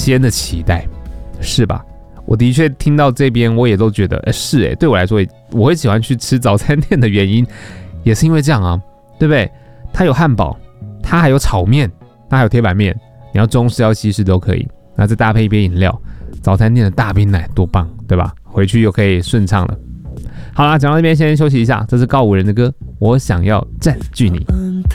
先的期待，是吧？我的确听到这边，我也都觉得，是对我来说，我会喜欢去吃早餐店的原因，也是因为这样啊，对不对？它有汉堡，它还有炒面，它还有铁板面，你要中式要西式都可以，然后再搭配一杯饮料，早餐店的大冰奶多棒，对吧？回去又可以顺畅了。好啦，讲到这边先休息一下，这是告五人的歌，我想要占据你。